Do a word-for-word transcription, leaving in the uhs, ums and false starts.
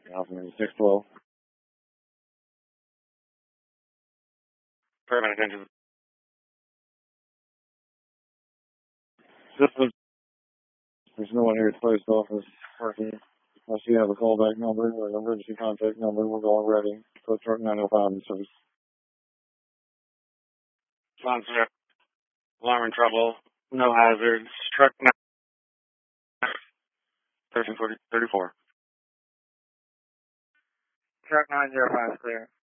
Alpha six twelve. Paramedic attention. This was, there's no one here at the post office working. Unless you have a callback number or an emergency contact number, we're going ready. Post truck nine oh five in service. Sponsor. Alarm in trouble. No hazards. Truck nine. thirteen forty, thirty-four. Truck nine zero five clear.